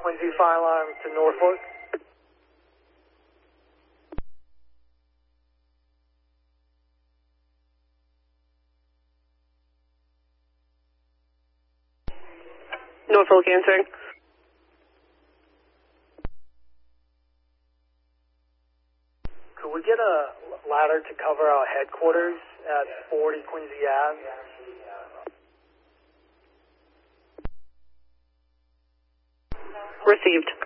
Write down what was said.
Quincy Fire Alarm to Norfolk. Norfolk answering. Could we get a ladder to cover our headquarters at 40 Quincy Ave? Received.